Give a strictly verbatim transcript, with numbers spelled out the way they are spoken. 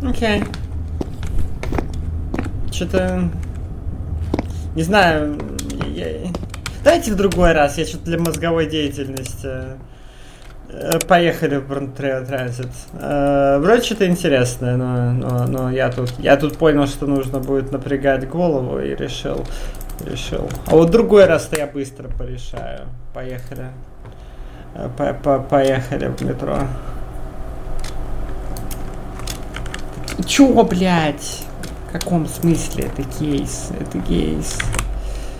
Окей. Что-то... Не знаю... Я... Давайте в другой раз, я что-то для мозговой деятельности. Поехали в Burn Trail Transit. Вроде что-то интересное, но, но, но я, тут, я тут понял, что нужно будет напрягать голову и решил. решил. А вот в другой раз-то я быстро порешаю. Поехали. По-по Поехали в метро. Чего, блядь? В каком смысле это кейс? Это кейс.